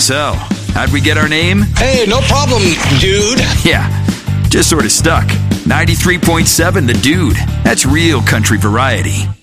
So, how'd we get our name? Hey, no problem, dude. Yeah, just sort of stuck. 93.7 The Dude. That's real country variety.